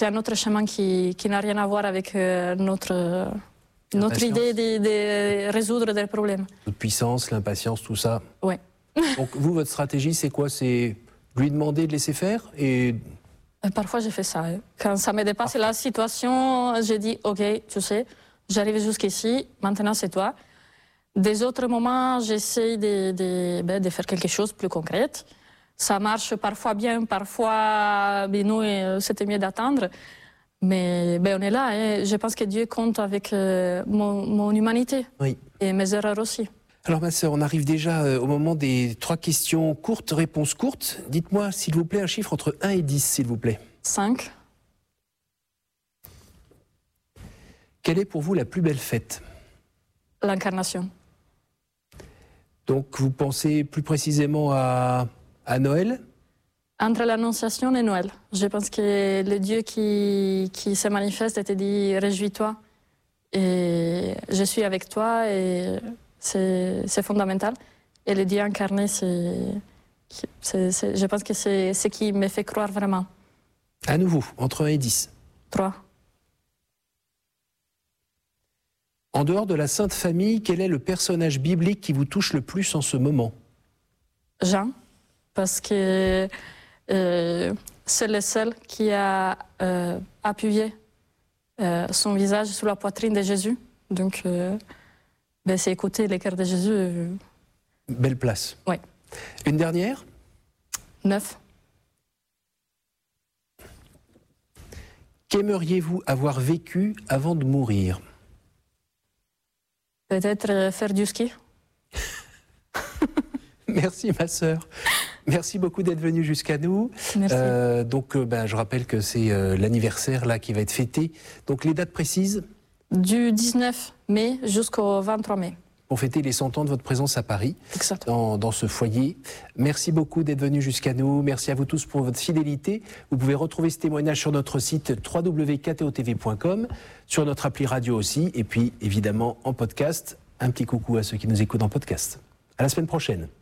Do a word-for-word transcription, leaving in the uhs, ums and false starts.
c'est un autre chemin qui, qui n'a rien à voir avec euh, notre, notre idée de, de résoudre des problèmes. Votre puissance, l'impatience, tout ça. Oui. Donc vous, votre stratégie, c'est quoi? C'est lui demander de laisser faire et... Parfois, j'ai fait ça. Quand ça me dépasse la situation, j'ai dit, OK, tu sais, j'arrive jusqu'ici, maintenant c'est toi. Des autres moments, j'essaie de, de, ben, de faire quelque chose de plus concret. Ça marche parfois bien, parfois, ben, nous, c'était mieux d'attendre. Mais ben, on est là. Hein. Je pense que Dieu compte avec euh, mon, mon humanité oui. et mes erreurs aussi. Alors ma sœur, on arrive déjà au moment des trois questions courtes, réponses courtes. Dites-moi, s'il vous plaît, un chiffre entre un et dix, s'il vous plaît. cinq. Quelle est pour vous la plus belle fête? L'incarnation. Donc vous pensez plus précisément à, à Noël? Entre l'Annonciation et Noël. Je pense que le Dieu qui, qui se manifeste et te dit « Réjouis-toi » et je suis avec toi et... C'est fondamental. Et le Dieu incarné, c'est, c'est, c'est, je pense que c'est ce qui me fait croire vraiment. À nouveau, entre un et dix. trois. En dehors de la Sainte Famille, quel est le personnage biblique qui vous touche le plus en ce moment? Jean, parce que euh, c'est le seul qui a euh, appuyé euh, son visage sur la poitrine de Jésus. Donc... Euh, Ben, c'est écouter les cœurs de Jésus. Euh... Belle place. Oui. Une dernière? Neuf. Qu'aimeriez-vous avoir vécu avant de mourir? Peut-être euh, faire du ski. Merci ma sœur. Merci beaucoup d'être venue jusqu'à nous. Merci. Euh, donc euh, ben, je rappelle que c'est euh, l'anniversaire là qui va être fêté. Donc les dates précises? Du dix-neuf mai jusqu'au vingt-trois mai. Pour fêter les cent ans de votre présence à Paris, dans, dans ce foyer. Merci beaucoup d'être venu jusqu'à nous. Merci à vous tous pour votre fidélité. Vous pouvez retrouver ce témoignage sur notre site w w w point k t o t v point com, sur notre appli radio aussi, et puis évidemment en podcast. Un petit coucou à ceux qui nous écoutent en podcast. À la semaine prochaine.